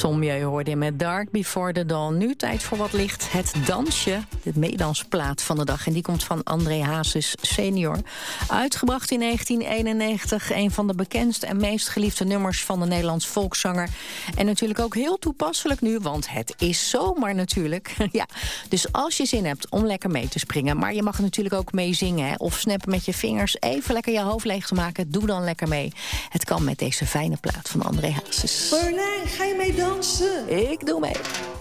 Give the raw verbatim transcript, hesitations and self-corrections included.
Sommieu hoorde je met Dark Before the Dawn. Nu tijd voor wat licht. Het dansje, de meedansplaat van de dag. En die komt van André Hazes senior. Uitgebracht in negentien eenennegentig. Een van de bekendste en meest geliefde nummers van de Nederlands volkszanger. En natuurlijk ook heel toepasselijk nu, want het is zomer natuurlijk. Ja, dus als je zin hebt om lekker mee te springen, maar je mag natuurlijk ook meezingen, hè, of snappen met je vingers, even lekker je hoofd leeg te maken, doe dan lekker mee. Het kan met deze fijne plaat van André Hazes. Berlijn, ga je mee dansen? Ik doe mee.